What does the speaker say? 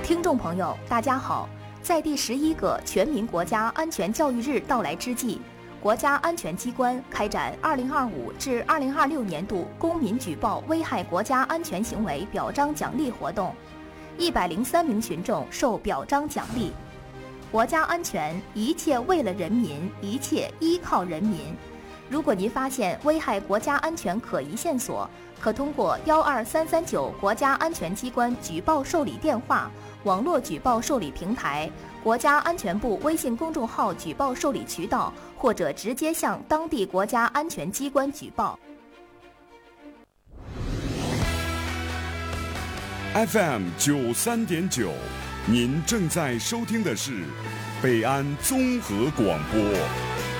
听众朋友，大家好！在第11个全民国家安全教育日到来之际，国家安全机关开展2025至2026年度公民举报危害国家安全行为表彰奖励活动，103名群众受表彰奖励。国家安全，一切为了人民，一切依靠人民。如果您发现危害国家安全可疑线索，可通过12339国家安全机关举报受理电话、网络举报受理平台、国家安全部微信公众号举报受理渠道，或者直接向当地国家安全机关举报。 FM 93.9，您正在收听的是北安综合广播。